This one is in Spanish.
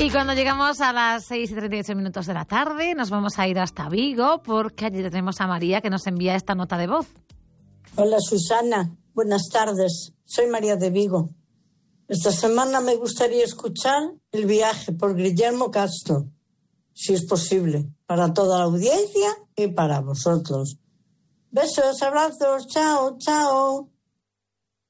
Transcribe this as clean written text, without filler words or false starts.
Y cuando llegamos a las 6:38 de la tarde, nos vamos a ir hasta Vigo, porque allí tenemos a María, que nos envía esta nota de voz. Hola, Susana. Buenas tardes. Soy María de Vigo. Esta semana me gustaría escuchar El viaje por Guillermo Castro, si es posible, para toda la audiencia y para vosotros. Besos, abrazos, chao, chao.